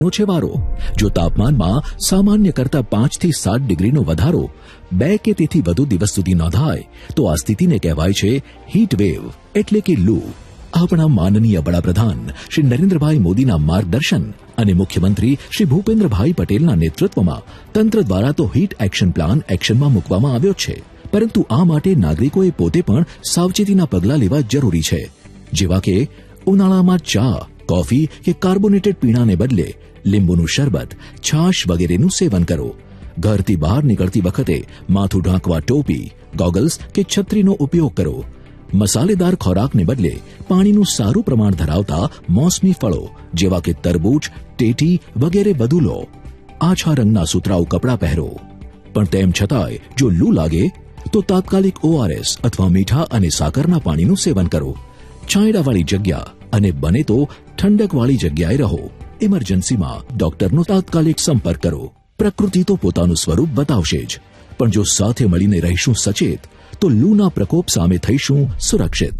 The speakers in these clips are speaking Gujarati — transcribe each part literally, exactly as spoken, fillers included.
છે વારો. જો તાપમાનમાં સામાન્ય કરતા પાંચ થી સાત ડિગ્રીનો વધારો બે કે તેથી વધુ દિવસ સુધી નોંધાય તો આ સ્થિતિને કહેવાય છે હીટ વેવ એટલે કે લૂ. આપણા માનનીય વડાપ્રધાન શ્રી નરેન્દ્રભાઈ મોદીના માર્ગદર્શન અને મુખ્યમંત્રી શ્રી ભૂપેન્દ્રભાઈ પટેલના નેતૃત્વમાં તંત્ર દ્વારા તો હીટ એક્શન પ્લાન એક્શનમાં મૂકવામાં આવ્યો છે, પરંતુ આ માટે નાગરિકોએ પોતે પણ સાવચેતીના પગલાં લેવા જરૂરી છે, જેવા કે ઉનાળામાં ચા, કોફી કે કાર્બોનેટેડ પીણાને બદલે લીંબુનું શરબત, છાશ વગેરેનું સેવન કરો. ઘરથી બહાર નીકળતી વખતે માથું ઢાંકવા ટોપી, ગોગલ્સ કે છત્રીનો ઉપયોગ કરો. મસાલેદાર ખોરાકને બદલે પાણીનું સારું પ્રમાણ ધરાવતા મોસમી ફળો જેવા કે તરબૂચ, ટેટી વગેરે વધુ લો. આછા રંગના સુતરાઉ કપડાં પહેરો. પણ તેમ છતાંય જો લૂ લાગે તો તાત્કાલિક ઓઆરએસ અથવા મીઠા અને સાકરના પાણીનું સેવન કરો. છાંયડાવાળી જગ્યા અને બને તો ઠંડકવાળી જગ્યાએ રહો. ઇમરજન્સીમાં ડોક્ટરનો તાત્કાલિક સંપર્ક કરો. પ્રકૃતિ તો પોતાનું સ્વરૂપ બતાવશે જ, પણ જો સાથે મળીને રહીશું સચેત તો લૂના પ્રકોપ સામે થઈશું સુરક્ષિત.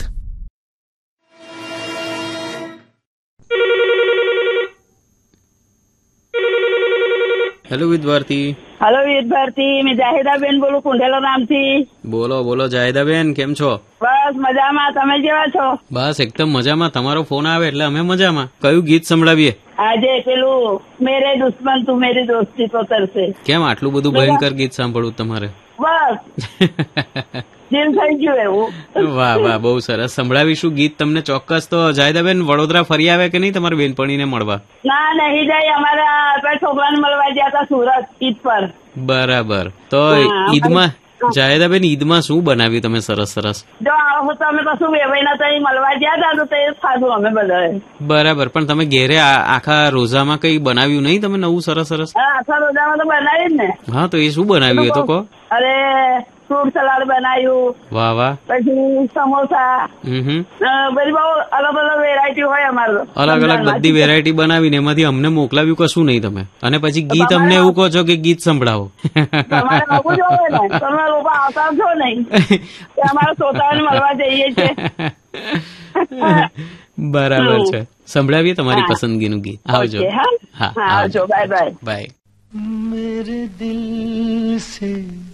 હેલો વિદ ભારતી. હેલો વિદ ભારતી, મેં જાહેદાબેન બોલું કુંઢેલા નામથી. બોલો બોલો જાહેદાબેન, કેમ છો? બસ મજામાં, તમે કેવા છો? બસ એકદમ મજામાં. તમારો ફોન આવે એટલે અમે મજામાં. કયું ગીત સંભળાવીએ આજે? પેલું મેરે દુશ્મન તું મેરી દોસ્તી તો તરસે. કેમ આટલું બધું ભયંકર ગીત સાંભળવું તમારે? બસ દિલ થઈ ગયું એવું. વાહ વાહ, બહુ સરસ. સંભળાવીશું ગીત તમને ચોક્કસ. તો જાહેદાબેન વડોદરા ફરી આવે કે નહીં તમારી બેનપણીને મળવા? ના, નહીં જાય. અમારા છોકરાને મળવા ગયા હતા સુરત ઈદ પર. બરાબર. તો ઈદમાં જાહેદાબેન ઈદમાં શું બનાવ્યું તમે સરસ સરસ? જો આવો તો અમે કશું વેવાઈના તો મળવા ગયા હતા તો તે ખાધું અમે બધાએ. બરાબર. પણ તમે ઘેરે આખા રોજામાં કઈ બનાવ્યું નહીં તમે નવું સરસ સરસ? આખા રોજામાં તો બનાવ્યું ને. હા, તો એ શું બનાવ્યું એ તો કહો. અરે ફ્રૂટ સલાડ બનાવ્યું. વાહ વાહ. પછી સમોસા. હમ બધી બહુ અલગ અલગ વેરાયટી હોય અમારે. અલગ અલગ બધી વેરાયટી બનાવીને એમાંથી અમને મોકલાવ્યું કશું નહીં તમે. અને પછી ગીત અમને એવું કહો છો કે ગીત સંભળાવો. તમારે આવું જ હોય ને, તમે લોકો આવતા છો નહીં. અમારા શ્રોતાઓને મળવા જઈએ છીએ. બરાબર છે. સંભળાવીએ તમારી પસંદગીનું ગીત. આવજો. હા, આવજો. Bye bye. બાય. मेरे दिल से